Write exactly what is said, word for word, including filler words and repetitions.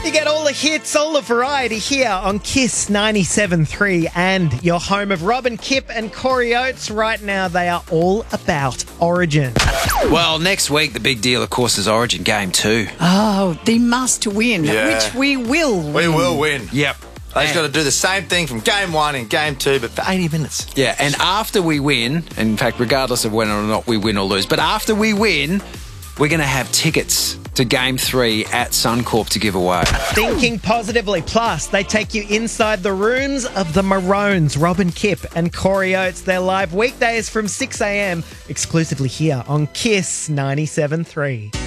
You get all the hits, all the variety here on Kiss ninety-seven point three and your home of Robin Kipp and Corey Oates. Right now, they are all about Origin. Well, next week, the big deal, of course, is Origin Game two. Oh, the must win, Yeah. which we will win. We will win. Yep. They've got to do the same thing from game one and game two, but for eighty minutes. Yeah, and after we win, in fact, regardless of whether or not we win or lose, but after we win, we're going to have tickets to Game three at Suncorp to give away. Thinking positively. Plus, they take you inside the rooms of the Maroons, Robin Kipp and Corey Oates. They're live weekdays from six a.m. exclusively here on Kiss ninety-seven point three.